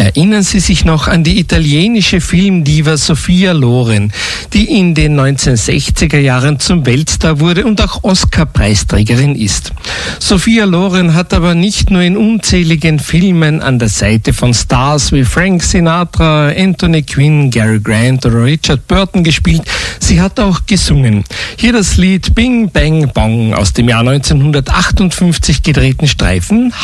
Erinnern Sie sich noch an die italienische Filmdiva Sophia Loren, die in den 1960er Jahren zum Weltstar wurde und auch Oscar-Preisträgerin ist. Sophia Loren hat aber nicht nur in unzähligen Filmen an der Seite von Stars wie Frank Sinatra, Anthony Quinn, Cary Grant oder Richard Burton gespielt, sie hat auch gesungen. Hier das Lied Bing Bang Bong aus dem Jahr 1958 gedrehten Streifen